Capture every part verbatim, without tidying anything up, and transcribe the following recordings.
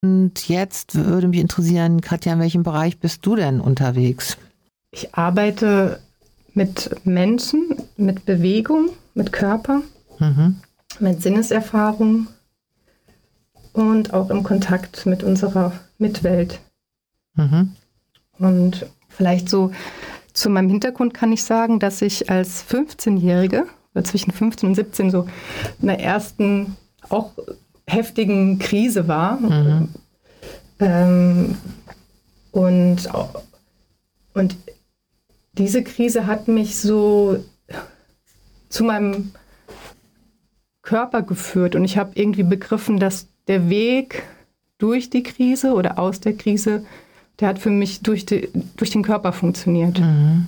Und jetzt würde mich interessieren, Katja, in welchem Bereich bist du denn unterwegs? Ich arbeite mit Menschen, mit Bewegung, mit Körper, mhm. mit Sinneserfahrung und auch im Kontakt mit unserer Mitwelt. Mhm. Und vielleicht so zu meinem Hintergrund kann ich sagen, dass ich als fünfzehnjährige, oder zwischen fünfzehn und siebzehn, so in der ersten, auch heftigen Krise war. Mhm. Ähm, und, und diese Krise hat mich so zu meinem Körper geführt. Und ich habe irgendwie begriffen, dass der Weg durch die Krise oder aus der Krise, der hat für mich durch, die, durch den Körper funktioniert. Mhm.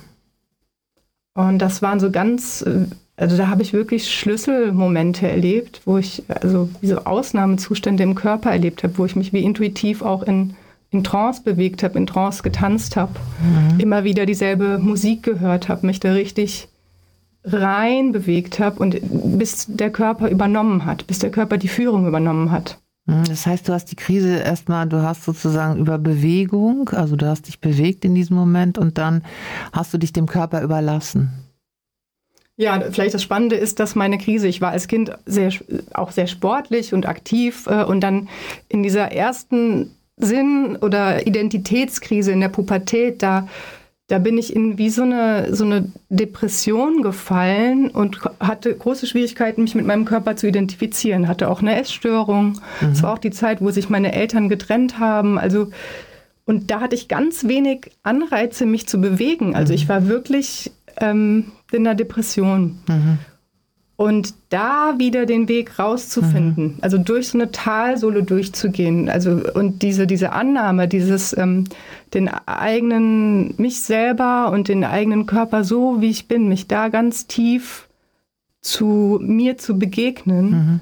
Und das waren so ganz, also da habe ich wirklich Schlüsselmomente erlebt, wo ich also wie so Ausnahmezustände im Körper erlebt habe, wo ich mich wie intuitiv auch in, in Trance bewegt habe, in Trance getanzt habe, mhm. immer wieder dieselbe Musik gehört habe, mich da richtig rein bewegt habe und bis der Körper übernommen hat, bis der Körper die Führung übernommen hat. Das heißt, du hast die Krise erstmal, du hast sozusagen über Bewegung, also du hast dich bewegt in diesem Moment und dann hast du dich dem Körper überlassen. Ja, vielleicht das Spannende ist, dass meine Krise, ich war als Kind sehr, auch sehr sportlich und aktiv äh, und dann in dieser ersten Sinn- oder Identitätskrise in der Pubertät, da Da bin ich in wie so eine, so eine Depression gefallen und hatte große Schwierigkeiten, mich mit meinem Körper zu identifizieren. Hatte auch eine Essstörung. Es mhm. war auch die Zeit, wo sich meine Eltern getrennt haben. Also, und da hatte ich ganz wenig Anreize, mich zu bewegen. Also mhm. ich war wirklich ähm, in einer Depression. Mhm. Und da wieder den Weg rauszufinden, mhm. also durch so eine Talsohle durchzugehen, also und diese, diese Annahme, dieses ähm, den eigenen, mich selber und den eigenen Körper so, wie ich bin, mich da ganz tief zu mir zu begegnen. Mhm.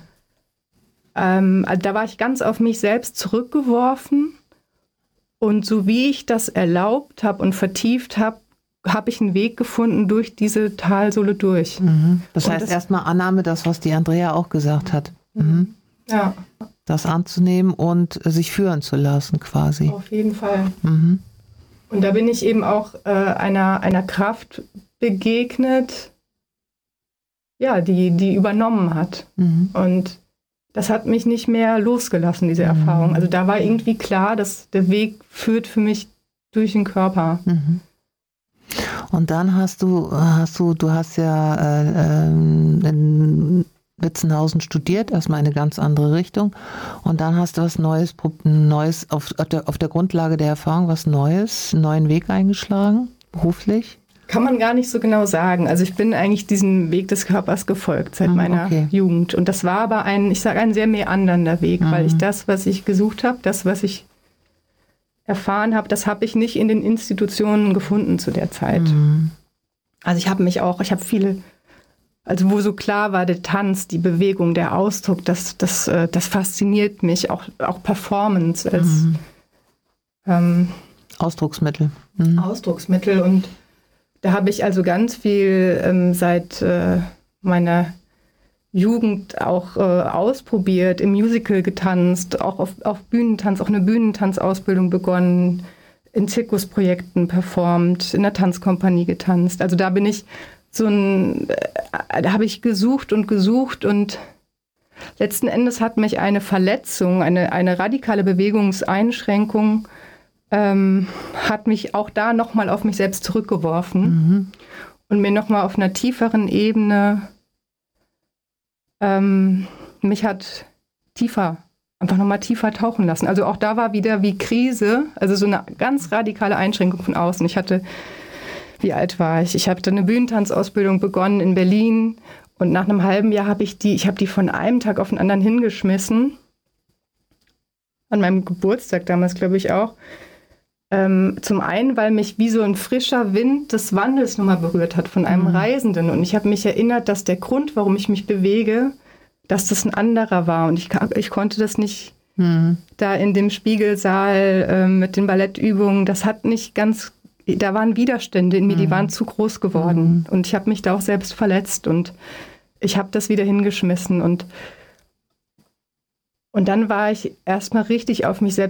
Ähm, also da war ich ganz auf mich selbst zurückgeworfen und so wie ich das erlaubt habe und vertieft habe, habe ich einen Weg gefunden durch diese Talsohle durch. Mhm. Das heißt erstmal Annahme, das, was die Andrea auch gesagt hat. Mhm. Ja. Das anzunehmen und sich führen zu lassen quasi. Auf jeden Fall. Mhm. Und da bin ich eben auch äh, einer, einer Kraft begegnet, ja, die, die übernommen hat. Mhm. Und das hat mich nicht mehr losgelassen, diese mhm. Erfahrung. Also da war irgendwie klar, dass der Weg führt für mich durch den Körper. Mhm. Und dann hast du, hast du, du hast ja äh, in Witzenhausen studiert, erstmal eine ganz andere Richtung. Und dann hast du was Neues, Neues auf, auf, der, auf der Grundlage der Erfahrung, was Neues, einen neuen Weg eingeschlagen, beruflich? Kann man gar nicht so genau sagen. Also ich bin eigentlich diesem Weg des Körpers gefolgt seit hm, meiner okay. Jugend. Und das war aber ein, ich sage, ein sehr meandernder Weg, mhm. weil ich das, was ich gesucht habe, das, was ich erfahren habe, das habe ich nicht in den Institutionen gefunden zu der Zeit. Mhm. Also ich habe mich auch, ich habe viele, also wo so klar war, der Tanz, die Bewegung, der Ausdruck, das, das, das fasziniert mich, auch, auch Performance als mhm. ähm, Ausdrucksmittel. Mhm. Ausdrucksmittel. Und da habe ich also ganz viel ähm, seit äh, meiner Jugend auch äh, ausprobiert, im Musical getanzt, auch auf, auf Bühnentanz, auch eine Bühnentanzausbildung begonnen, in Zirkusprojekten performt, in der Tanzkompanie getanzt. Also da bin ich so ein, äh, da habe ich gesucht und gesucht und letzten Endes hat mich eine Verletzung, eine, eine radikale Bewegungseinschränkung, ähm, hat mich auch da nochmal auf mich selbst zurückgeworfen mhm. und mir nochmal auf einer tieferen Ebene Ähm, mich hat tiefer, einfach nochmal tiefer tauchen lassen. Also auch da war wieder wie Krise, also so eine ganz radikale Einschränkung von außen. Ich hatte, wie alt war ich? Ich habe eine Bühnentanzausbildung begonnen in Berlin und nach einem halben Jahr habe ich die, ich habe die von einem Tag auf den anderen hingeschmissen. An meinem Geburtstag damals, glaube ich auch. Ähm, zum einen, weil mich wie so ein frischer Wind des Wandels nochmal berührt hat von einem mhm. Reisenden. Und ich habe mich erinnert, dass der Grund, warum ich mich bewege, dass das ein anderer war. Und ich, ich konnte das nicht mhm. da in dem Spiegelsaal äh, mit den Ballettübungen, das hat nicht ganz, da waren Widerstände in mir, mhm. die waren zu groß geworden. Mhm. Und ich habe mich da auch selbst verletzt und ich habe das wieder hingeschmissen. Und Und dann war ich erstmal richtig auf mich selbst